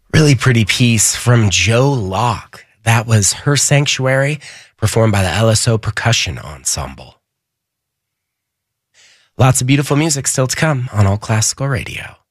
Really pretty piece from Joe Locke. That was Her Sanctuary, performed by the LSO Percussion Ensemble. Lots of beautiful music still to come on All Classical Radio.